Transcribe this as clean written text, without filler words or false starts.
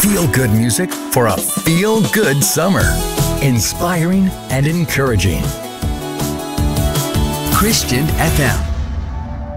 feel-good music for a feel-good summer. Inspiring and encouraging. Christian FM.